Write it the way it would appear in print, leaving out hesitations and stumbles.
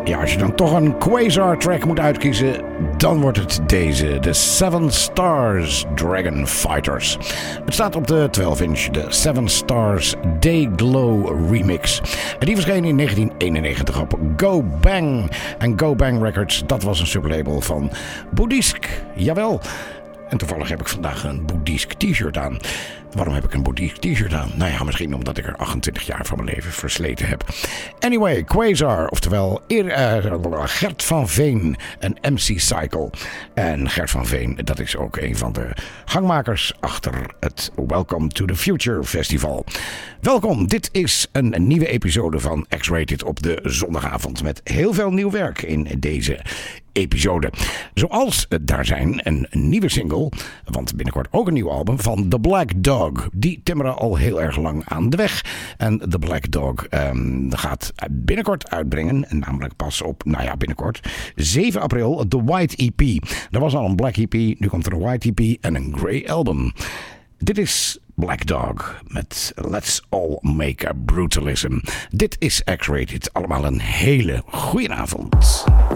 Ja, als je dan toch een Quasar track moet uitkiezen, dan wordt het deze. De Seven Stars Dragon Fighters. Het staat op de 12-inch, de Seven Stars Dayglow Remix. En die verscheen in 1991 op Go Bang. En Go Bang Records, dat was een sublabel van Boeddhisk. Jawel. En toevallig heb ik vandaag een Boeddhisk t-shirt aan. Waarom heb ik een Boeddhisk t-shirt aan? Nou ja, misschien omdat ik er 28 jaar van mijn leven versleten heb. Anyway, Quasar, oftewel Gert van Veen en MC Cycle. En Gert van Veen, dat is ook een van de gangmakers achter het Welcome to the Future Festival. Welkom, dit is een nieuwe episode van X-Rated op de zondagavond. Met heel veel nieuw werk in deze episode. Zoals daar zijn een nieuwe single, want binnenkort ook een nieuw album van The Black Dog. Die timmeren al heel erg lang aan de weg. En The Black Dog gaat binnenkort uitbrengen, namelijk pas op, binnenkort, 7 april, The White EP. Er was al een Black EP, nu komt er een White EP en een Grey Album. Dit is Black Dog met Let's All Make a Brutalism. Dit is X-Rated. Allemaal een hele goeie avond.